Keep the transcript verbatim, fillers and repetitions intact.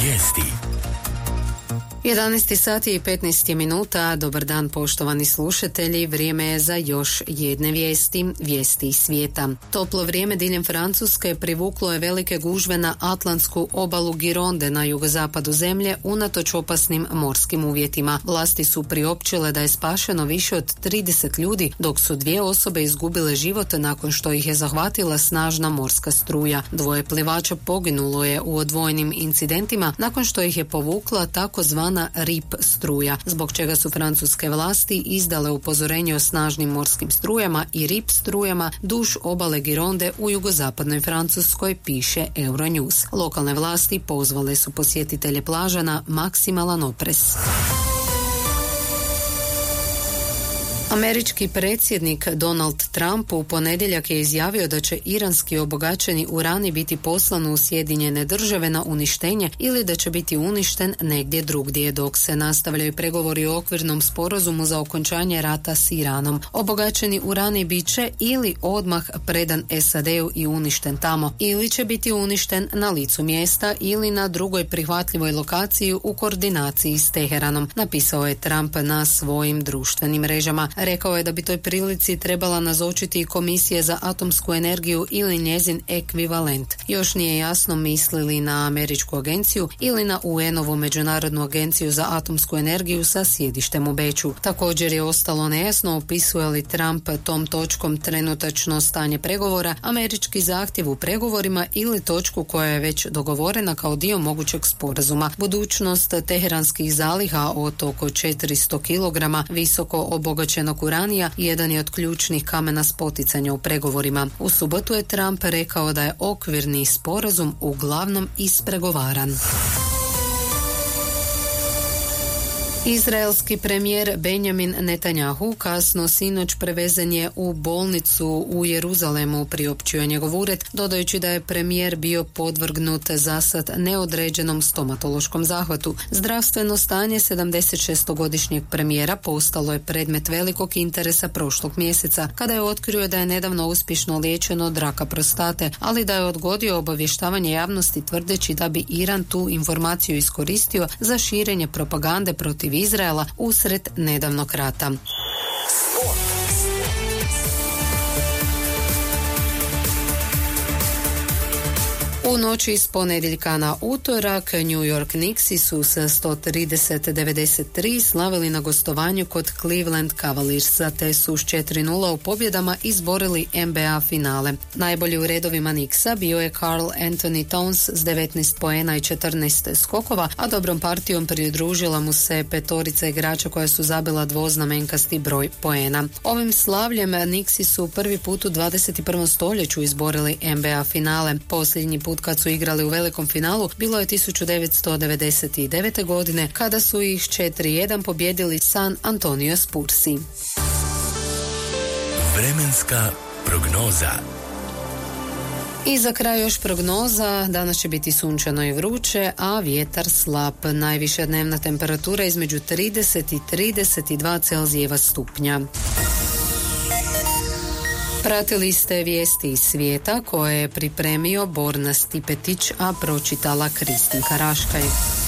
Vijesti. jedanaest sati i petnaest minuta. Dobar dan, poštovani slušatelji. Vrijeme je za još jedne vijesti, vijesti iz svijeta. Toplo vrijeme diljem Francuske privuklo je velike gužve na atlantsku obalu Gironde na jugozapadu zemlje unatoč opasnim morskim uvjetima. Vlasti su priopćile da je spašeno više od trideset ljudi, dok su dvije osobe izgubile život nakon što ih je zahvatila snažna morska struja. Dvoje plivača poginulo je u odvojenim incidentima nakon što ih je povukla takozvana rip struja, zbog čega su francuske vlasti izdale upozorenje o snažnim morskim strujama i rip strujama duž obale Gironde u jugozapadnoj Francuskoj, piše Euronews. Lokalne vlasti pozvale su posjetitelje plaža na maksimalan oprez. Američki predsjednik Donald Trump u ponedjeljak je izjavio da će iranski obogaćeni urani biti poslan u Sjedinjene države na uništenje ili da će biti uništen negdje drugdje, dok se nastavljaju pregovori o okvirnom sporazumu za okončanje rata s Iranom. Obogaćeni urani bit će ili odmah predan S A D-u i uništen tamo, ili će biti uništen na licu mjesta ili na drugoj prihvatljivoj lokaciji u koordinaciji s Teheranom, napisao je Trump na svojim društvenim mrežama. Rekao je da bi toj prilici trebala nazočiti i Komisija za atomsku energiju ili njezin ekvivalent. Još nije jasno misli li na Američku agenciju ili na U N-ovu Međunarodnu agenciju za atomsku energiju sa sjedištem u Beču. Također je ostalo nejasno opisuje li Trump tom točkom trenutačno stanje pregovora, američki zahtjev u pregovorima ili točku koja je već dogovorena kao dio mogućeg sporazuma. Budućnost teheranskih zaliha od oko četiristo kilograma visoko obogaćenog uranija jedan je od ključnih kamena spoticanja u pregovorima. U subotu je Trump rekao da je okvirni sporazum uglavnom ispregovaran. Izraelski premijer Benjamin Netanjahu kasno sinoć prevezen je u bolnicu u Jeruzalemu, priopćio je njegov ured, dodajući da je premijer bio podvrgnut zasad neodređenom stomatološkom zahvatu. Zdravstveno stanje sedamdesetšestogodišnjeg premijera postalo je predmet velikog interesa prošlog mjeseca, kada je otkrio da je nedavno uspješno liječen od raka prostate, ali da je odgodio obavještavanje javnosti tvrdeći da bi Iran tu informaciju iskoristio za širenje propagande protiv Izraela usred nedavnog rata. U noći iz ponedjeljka na utorak New York Knicksi su sa sto trideset devedeset tri slavili na gostovanju kod Cleveland Cavaliersa, te su s četiri nula u pobjedama izborili N B A finale. Najbolji u redovima Knicksa bio je Karl Anthony Towns s devetnaest poena i četrnaest skokova, a dobrom partijom pridružila mu se petorica igrača koja su zabila dvoznamenkasti broj poena. Ovim slavljem Knicksi su prvi put u dvadeset prvom stoljeću izborili N B A finale. Posljednji put kad su igrali u velikom finalu bilo je tisuću devetsto devedeset devete. godine, kada su ih četiri jedan pobjedili San Antonio Spursi. Vremenska prognoza. I za kraj još prognoza. Danas će biti sunčano i vruće, a vjetar slab. Najviša dnevna temperatura između trideset i trideset dva Celzijeva stupnja. Pratili ste vijesti iz svijeta koje je pripremio Borna Stipetić, a pročitala Kristinka Raškaj.